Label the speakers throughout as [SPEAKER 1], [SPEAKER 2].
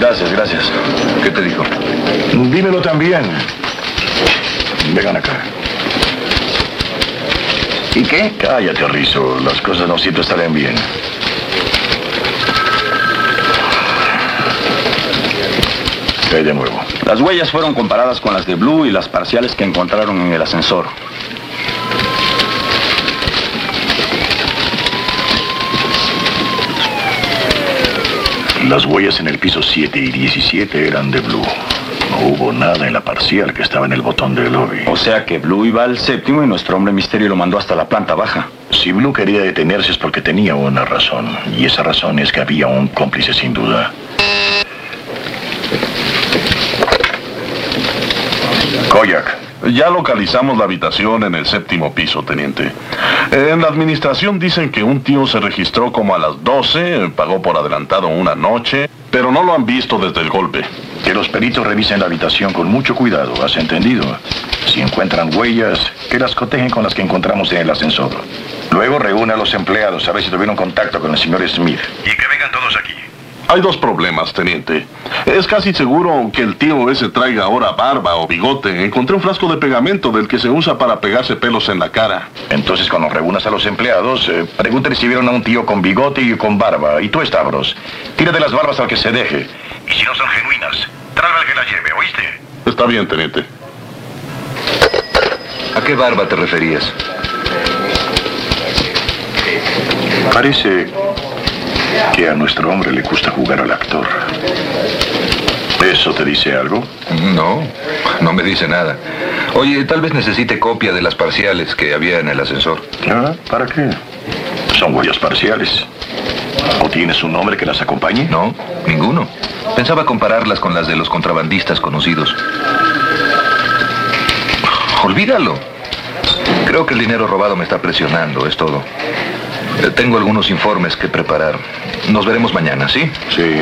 [SPEAKER 1] Gracias, gracias.
[SPEAKER 2] ¿Qué te dijo?
[SPEAKER 3] Dímelo también. Vengan acá.
[SPEAKER 1] ¿Y qué?
[SPEAKER 3] Cállate, Rizzo. Las cosas no siempre salen bien. ¿Qué hay de nuevo?
[SPEAKER 1] Las huellas fueron comparadas con las de Blue y las parciales que encontraron en el ascensor.
[SPEAKER 3] Las huellas en el piso 7 y 17 eran de Blue. No hubo nada en la parcial que estaba en el botón del lobby.
[SPEAKER 1] O sea que Blue iba al séptimo y nuestro hombre misterio lo mandó hasta la planta baja.
[SPEAKER 3] Si Blue quería detenerse es porque tenía una razón. Y esa razón es que había un cómplice sin duda. Koyak.
[SPEAKER 4] Ya localizamos la habitación en el séptimo piso, teniente. En la administración dicen que un tío se registró como a las 12, pagó por adelantado una noche, pero no lo han visto desde el golpe.
[SPEAKER 3] Que los peritos revisen la habitación con mucho cuidado, ¿has entendido? Si encuentran huellas, que las cotejen con las que encontramos en el ascensor. Luego reúne a los empleados a ver si tuvieron contacto con el señor Smith. Y que vengan todos aquí.
[SPEAKER 4] Hay dos problemas, teniente. Es casi seguro que el tío ese traiga ahora barba o bigote. Encontré un frasco de pegamento del que se usa para pegarse pelos en la cara.
[SPEAKER 3] Entonces, cuando reúnas a los empleados, pregúntale si vieron a un tío con bigote y con barba. Y tú, Stavros, tírate las barbas al que se deje. Y si no son genuinas, tráeme al que las lleve, ¿oíste?
[SPEAKER 4] Está bien, teniente.
[SPEAKER 2] ¿A qué barba te referías?
[SPEAKER 3] Parece que a nuestro hombre le gusta jugar al actor. ¿Eso te dice algo?
[SPEAKER 2] No, no me dice nada. Oye, tal vez necesite copia de las parciales que había en el ascensor.
[SPEAKER 3] Ah, ¿para qué? Son huellas parciales. ¿O tienes un hombre que las acompañe?
[SPEAKER 2] No, ninguno. Pensaba compararlas con las de los contrabandistas conocidos. Olvídalo. Creo que el dinero robado me está presionando, es todo. Tengo algunos informes que preparar. Nos veremos mañana, ¿sí?
[SPEAKER 3] Sí.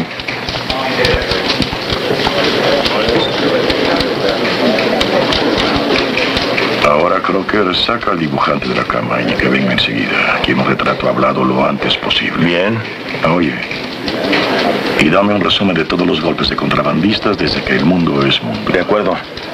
[SPEAKER 3] Ahora, Crocker, saca al dibujante de la cama y que venga enseguida. Quiero un retrato hablado lo antes posible.
[SPEAKER 1] Bien.
[SPEAKER 3] Oye, y dame un resumen de todos los golpes de contrabandistas desde que el mundo es mundo.
[SPEAKER 1] De acuerdo.